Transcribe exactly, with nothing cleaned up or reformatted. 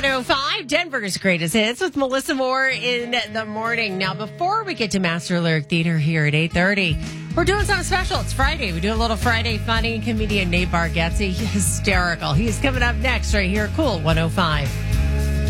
one oh five, Denver's greatest hits with Melissa Moore in the morning. Now, before we get to Master Lyric Theater here at eight thirty, we're doing something special. It's Friday. We do a little Friday funny. Comedian Nate Bargatze, hysterical. He's coming up next right here. Cool one oh five.